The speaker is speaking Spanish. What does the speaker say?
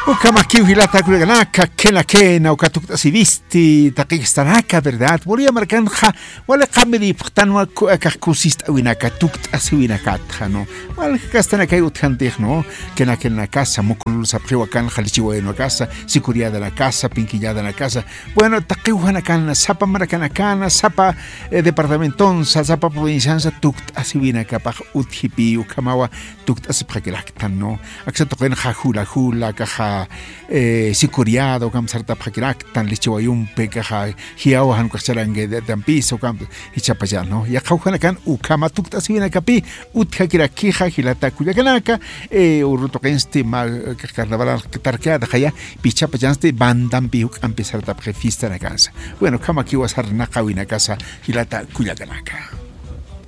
Ukamaki hilata kuleganaka kena ukatukta sivisti taqistanaka verdad volia marcanja wala qamedi pqtanwa kakkusist awinaka tukta asiwinaka no wala kastana kay utjantih no kena casa mukul sapqiwa kan khalichiwa en casa sikuria de la casa pinquillada en la casa bueno taqiwana kan sapa maracana kana sapa departamenton sapa provincianza tukta asiwinaka pa uthipi ukamawa tukta asipqakilaktan no aksato qen hula kaha sikuriado kam sarta phakirak tan lichiwayum pekaha hiaw han kwacharange de tampiso kam hichapaya no ya khawhana kan ukama tukta sibina kapi uthakira kija hilata kuyakanaka urutokenste ma carnaval tarkeada khaya pichapayanste bandam piuk empezar ta fiesta na casa bueno kama kiwas har nakawina casa hilata kuyakanaka